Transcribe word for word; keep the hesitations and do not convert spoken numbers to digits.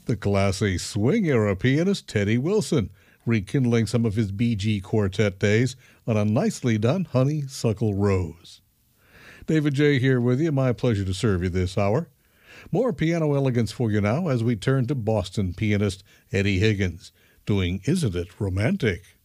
The Class A swing era pianist Teddy Wilson, rekindling some of his Bee Gee Quartet days on a nicely done Honeysuckle Rose. David J. here with you. My pleasure to serve you this hour. More piano elegance for you now as we turn to Boston pianist Eddie Higgins, doing Isn't It Romantic?